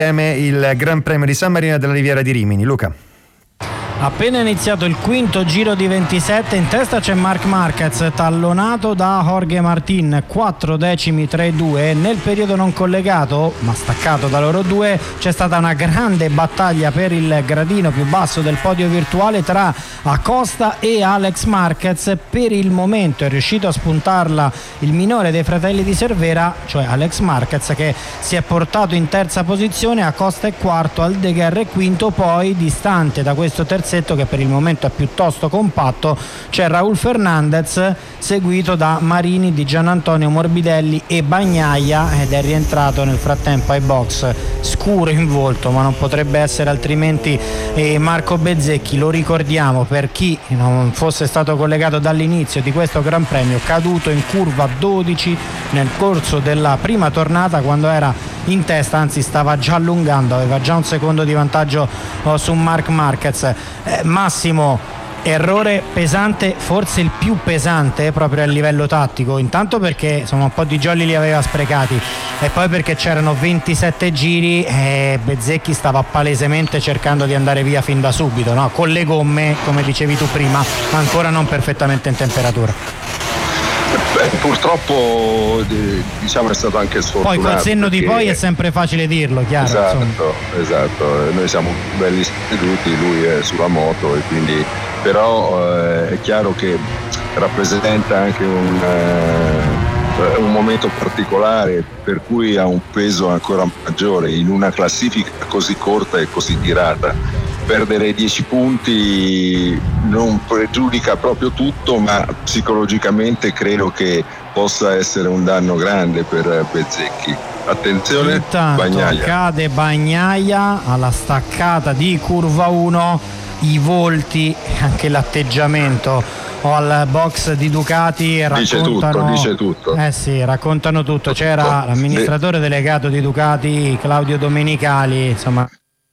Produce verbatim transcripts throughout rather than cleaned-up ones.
il Gran Premio di San Marino della Riviera di Rimini. Luca. Appena iniziato il quinto giro di ventisette, in testa c'è Marc Marquez, tallonato da Jorge Martin, quattro decimi tre due. Nel periodo non collegato, ma staccato da loro due, c'è stata una grande battaglia per il gradino più basso del podio virtuale tra Acosta e Alex Marquez. Per il momento è riuscito a spuntarla il minore dei fratelli di Cervera, cioè Alex Marquez, che si è portato in terza posizione. Acosta è quarto, Aldeguer è quinto, poi distante da questo terzo che per il momento è piuttosto compatto c'è Raul Fernandez, seguito da Marini, Di Giannantonio, Morbidelli e Bagnaia, ed è rientrato nel frattempo ai box, scuro in volto ma non potrebbe essere altrimenti, eh, Marco Bezzecchi. Lo ricordiamo per chi non fosse stato collegato dall'inizio di questo Gran Premio, caduto in curva dodici nel corso della prima tornata quando era in testa, anzi stava già allungando, aveva già un secondo di vantaggio oh, su Marc Marquez. Eh, Massimo, errore pesante, forse il più pesante proprio a livello tattico, intanto perché insomma un po' di jolly li aveva sprecati e poi perché c'erano ventisette giri e Bezzecchi stava palesemente cercando di andare via fin da subito, no? Con le gomme, come dicevi tu prima, ancora non perfettamente in temperatura. Beh, purtroppo diciamo è stato anche sfortunato. Poi col senno perché... di poi è sempre facile dirlo, chiaro. Esatto, insomma. esatto. Noi siamo belli seduti, lui è sulla moto e quindi però eh, è chiaro che rappresenta anche un, eh, un momento particolare per cui ha un peso ancora maggiore in una classifica così corta e così tirata. Perdere dieci punti non pregiudica proprio tutto, ma psicologicamente credo che possa essere un danno grande per Bezzecchi. Attenzione, intanto Bagnaia. Cade Bagnaia alla staccata di curva uno, i volti e anche l'atteggiamento o al box di Ducati raccontano, dice tutto, dice tutto. Eh sì, raccontano tutto. C'era l'amministratore delegato di Ducati, Claudio Domenicali, insomma,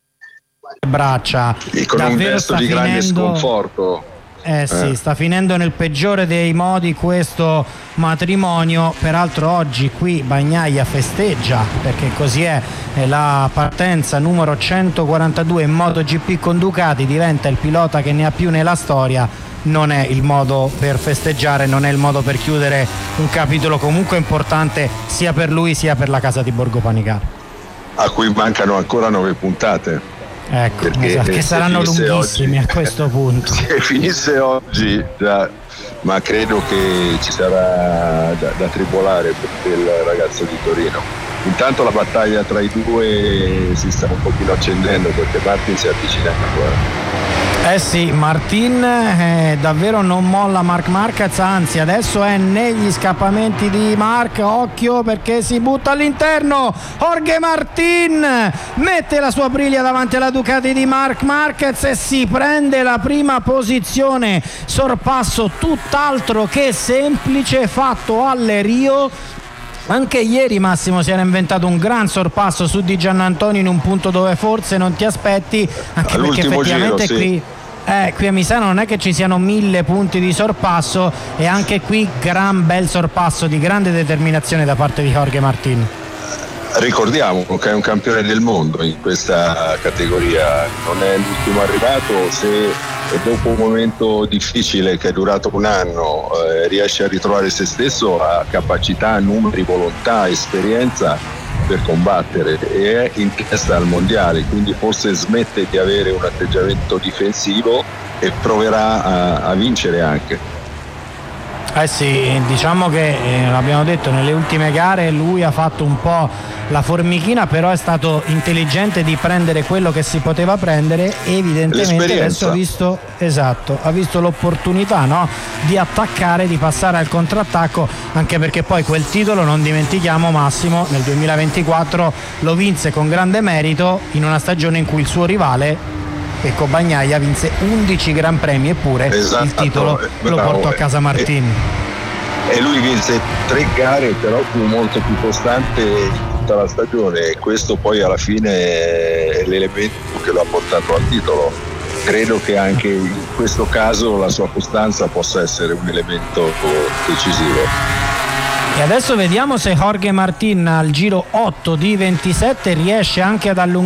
braccia e con davvero un gesto di finendo, grande sconforto. eh sì, eh. sta finendo nel peggiore dei modi questo matrimonio. Peraltro oggi qui Bagnaia festeggia, perché così è, è la partenza numero centoquarantadue in MotoGP con Ducati, diventa il pilota che ne ha più nella storia. Non è il modo per festeggiare, non è il modo per chiudere un capitolo comunque importante sia per lui sia per la casa di Borgo Panigale, a cui mancano ancora nove puntate. Ecco, perché esatto, che saranno lunghissimi oggi, a questo punto. Se finisse oggi già, ma credo che ci sarà da, da tribolare per il ragazzo di Torino. Intanto la battaglia tra i due si sta un pochino accendendo perché Martin si avvicina ancora. Eh sì, Martin eh, davvero non molla Marc Marquez, anzi adesso è negli scappamenti di Marc, occhio perché si butta all'interno. Jorge Martin mette la sua briglia davanti alla Ducati di Marc Marquez e si prende la prima posizione, sorpasso tutt'altro che semplice fatto alle Rio. Anche ieri Massimo si era inventato un gran sorpasso su Di Giannantonio in un punto dove forse non ti aspetti, anche all'ultimo perché effettivamente giro, sì. qui eh, qui a Misano non è che ci siano mille punti di sorpasso, e anche qui gran bel sorpasso di grande determinazione da parte di Jorge Martin. Ricordiamo che è un campione del mondo in questa categoria, non è l'ultimo arrivato. Se dopo un momento difficile che è durato un anno eh, riesce a ritrovare se stesso, ha capacità, numeri, volontà, esperienza per combattere e è in testa al mondiale, quindi forse smette di avere un atteggiamento difensivo e proverà a, a vincere anche. Eh sì, diciamo che eh, l'abbiamo detto, nelle ultime gare lui ha fatto un po' la formichina, però è stato intelligente di prendere quello che si poteva prendere, e evidentemente adesso ha visto, esatto, ha visto l'opportunità, no? Di attaccare, di passare al contrattacco, anche perché poi quel titolo, non dimentichiamo Massimo, nel duemilaventiquattro lo vinse con grande merito in una stagione in cui il suo rivale, ecco, Bagnaia, vinse undici Gran Premi, eppure esatto, il titolo lo portò a casa Martin. E, e lui vinse tre gare, però fu molto più costante in tutta la stagione, e questo poi alla fine è l'elemento che lo ha portato al titolo. Credo che anche in questo caso la sua costanza possa essere un elemento decisivo. E adesso vediamo se Jorge Martin al giro otto di ventisette riesce anche ad allungare